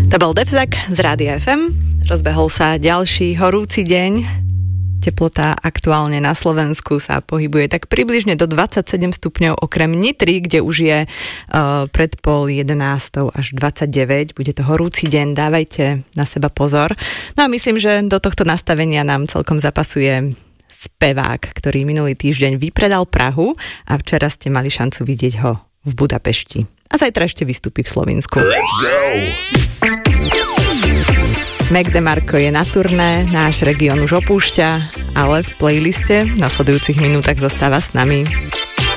To bol Devzak z Rádia FM. Rozbehol sa ďalší horúci deň. Teplota aktuálne na Slovensku sa pohybuje tak približne do 27 stupňov, okrem Nitry, kde už je pred 10:30 až 29. Bude to horúci deň, dávajte na seba pozor. No a myslím, že do tohto nastavenia nám celkom zapasuje spevák, ktorý minulý týždeň vypredal Prahu a včera ste mali šancu vidieť ho v Budapešti. A zajtra ešte vystúpi v Slovensku. Let's go! Mac DeMarco je na turné, náš región už opúšťa, ale v playliste v nasledujúcich minútach zostáva s nami.